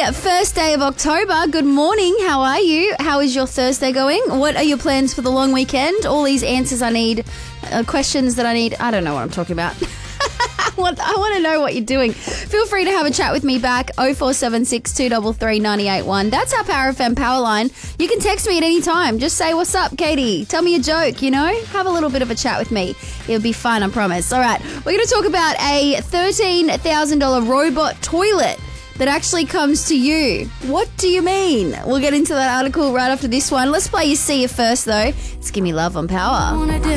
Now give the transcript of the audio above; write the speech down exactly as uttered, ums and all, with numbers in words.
first day of October. Good morning. How are you? How is your Thursday going? What are your plans for the long weekend? All these answers I need, uh, questions that I need. I don't know what I'm talking about. I want, I want to know what you're doing. Feel free to have a chat with me back. oh four seven six, two three three, nine eight one. That's our Power F M power line. You can text me at any time. Just say, what's up, Katie? Tell me a joke, you know? Have a little bit of a chat with me. It'll be fun, I promise. All right, we're going to talk about a thirteen thousand dollars robot toilet that actually comes to you. What do you mean? We'll get into that article right after this one. Let's play you See You first, though. It's Gimme Love on Power.